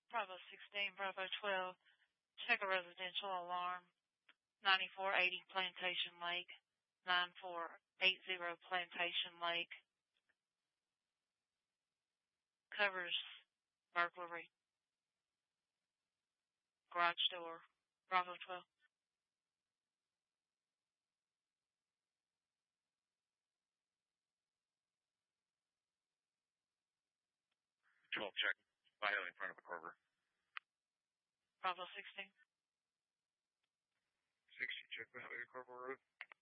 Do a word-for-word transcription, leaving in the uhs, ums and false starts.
Bravo sixteen, Bravo twelve, check a residential alarm, ninety-four eighty Plantation Lake, nine four eight zero Plantation Lake. Covers burglary. Garage door, Bravo twelve. twelve, check. Vital in front of the Corver. Bravo sixteen. sixty, check Vital in Corver Road.